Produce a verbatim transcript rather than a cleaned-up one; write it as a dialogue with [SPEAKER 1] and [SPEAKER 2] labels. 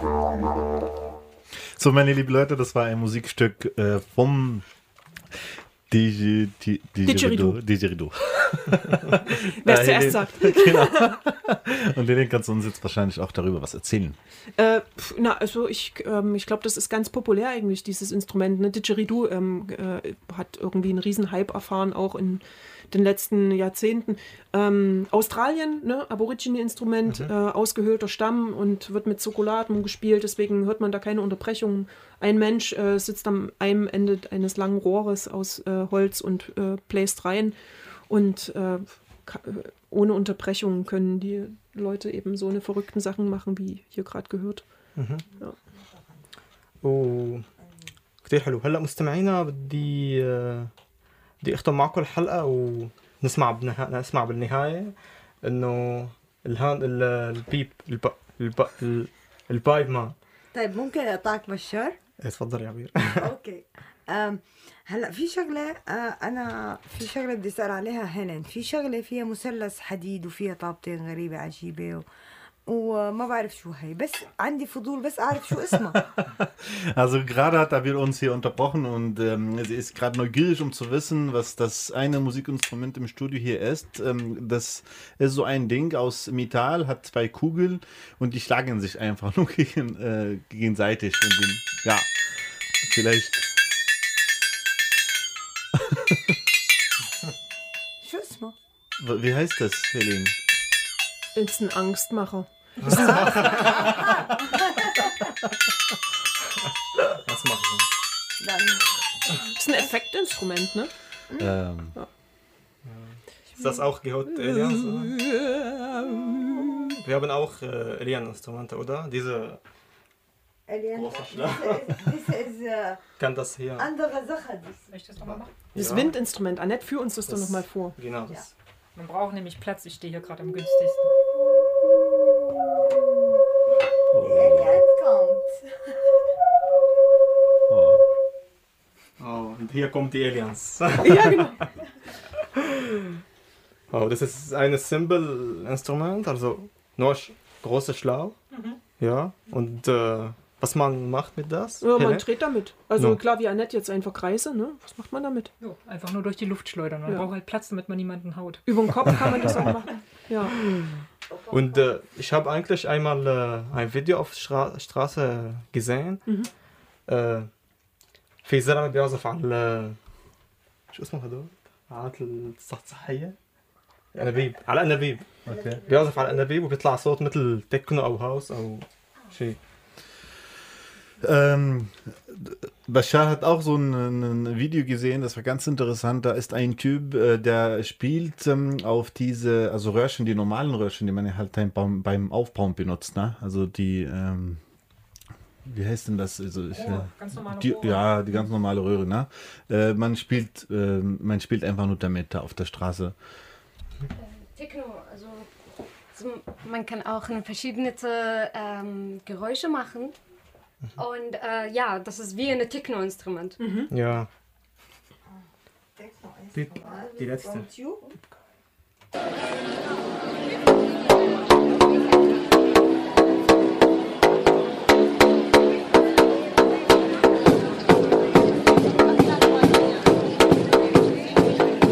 [SPEAKER 1] So, meine lieben Leute, das war ein Musikstück äh, vom Digi, Di- Didgeridoo. Didgeridoo.
[SPEAKER 2] Wer es zuerst sagt.
[SPEAKER 1] Genau. Und Lilian kannst du uns jetzt wahrscheinlich auch darüber was erzählen.
[SPEAKER 2] Äh, pf, na, also ich, ähm, ich glaube, das ist ganz populär eigentlich, dieses Instrument. Ne? Didgeridoo ähm, äh, hat irgendwie einen riesen Hype erfahren, auch in den letzten Jahrzehnten. Ähm, Australien, ne? Aborigine-Instrument, mhm. äh, ausgehöhlter Stamm und wird mit Zirkulatmung gespielt, deswegen hört man da keine Unterbrechungen. Ein Mensch äh, sitzt am einem Ende eines langen Rohres aus äh, Holz und äh, bläst rein und äh, ohne Unterbrechung können die Leute eben so eine verrückten Sachen machen, wie hier gerade gehört.
[SPEAKER 3] Mhm.
[SPEAKER 2] Ja.
[SPEAKER 3] كتير حلو. هلا مستمعينا بدي بدي اختم معكم الحلقه ونسمع بنها... نسمع بالنهايه انه الهان البيب الب... الب... البايب مان.
[SPEAKER 4] طيب ممكن اقطعك بشار؟
[SPEAKER 3] ايه تفضل يا عبير.
[SPEAKER 4] اوكي. أم هلا في شغله أه انا في شغله بدي اسال عليها هنا. في شغله فيها مثلث حديد وفيها طابتين غريبه عجيبه و... وما بعرف شو هي بس عندي فضول بس اعرف شو اسمها.
[SPEAKER 1] Also gerade hat Abir uns hier unterbrochen und ähm, sie ist gerade neugierig, um zu wissen, was das eine Musikinstrument im Studio hier ist. Ähm, das ist so ein Ding aus Metall, hat zwei Kugeln und die schlagen sich einfach nur gegen, äh, gegenseitig. Und den, ja, vielleicht.
[SPEAKER 4] شو اسمه؟
[SPEAKER 1] Wie heißt das, Helene?
[SPEAKER 2] Ist ein Angstmacher.
[SPEAKER 3] Was machen wir?
[SPEAKER 4] Dann
[SPEAKER 2] Ist ein Effektinstrument, ne?
[SPEAKER 1] Ähm.
[SPEAKER 2] Ja.
[SPEAKER 3] Ist das auch gehört Aliens? Wir haben auch äh, Alien-Instrumente, oder? Diese
[SPEAKER 4] Alien.
[SPEAKER 3] große Schlag.
[SPEAKER 4] Das ist äh,
[SPEAKER 3] Kann das hier?
[SPEAKER 4] andere Sache.
[SPEAKER 5] Soll ich das nochmal machen?
[SPEAKER 2] Das
[SPEAKER 3] Ja.
[SPEAKER 2] Windinstrument. Annette, führ uns das,
[SPEAKER 3] Das-
[SPEAKER 2] doch nochmal vor.
[SPEAKER 3] Genau das.
[SPEAKER 5] Man braucht nämlich Platz, ich stehe hier gerade am günstigsten.
[SPEAKER 4] Alien kommt.
[SPEAKER 1] Oh.
[SPEAKER 3] Oh, und hier kommt die Aliens.
[SPEAKER 2] Ja, genau.
[SPEAKER 3] Oh, das ist ein Cymbal-Instrument, also nur sch große Schlau.
[SPEAKER 5] Mhm.
[SPEAKER 3] Ja, und äh, was man macht mit das?
[SPEAKER 2] Ja, man
[SPEAKER 3] Helene?
[SPEAKER 2] dreht damit. Also
[SPEAKER 3] No.
[SPEAKER 2] klar, wie Annette jetzt einfach Kreise, ne? Was macht man damit?
[SPEAKER 5] Jo, einfach nur durch die Luft schleudern. Man
[SPEAKER 2] Ja.
[SPEAKER 5] braucht halt Platz, damit man niemanden haut.
[SPEAKER 2] Über den Kopf kann man das auch machen. Ja.
[SPEAKER 3] Und äh, ich habe eigentlich einmal äh, ein Video auf Stra Straße gesehen.
[SPEAKER 2] Mhm.
[SPEAKER 3] äh, في زلمه بيعزف على شو اسمه هدول؟ على الصحصحيه انابيب على انابيب
[SPEAKER 1] Okay.
[SPEAKER 3] بيعزف على انابيب وبيطلع صوت مثل تكنو او هاوس او شيء.
[SPEAKER 1] Ähm, Bashar hat auch so ein, ein Video gesehen, das war ganz interessant. Da ist ein Typ, äh, der spielt ähm, auf diese, also Röhrchen, die normalen Röhrchen, die man ja halt beim, beim Aufbauen benutzt, ne? Also die, ähm, wie heißt denn das? Also ich,
[SPEAKER 5] Rohre, ganz normale
[SPEAKER 1] die,
[SPEAKER 5] Rohre.
[SPEAKER 1] ja, die ganz normale Röhre, ne? Äh, man spielt, äh, man spielt einfach nur damit da auf der Straße.
[SPEAKER 6] Techno, also, also man kann auch verschiedene ähm, Geräusche machen. Und äh, ja, das ist wie ein Techno-Instrument.
[SPEAKER 3] Ja. Die, die letzte.
[SPEAKER 4] From tube.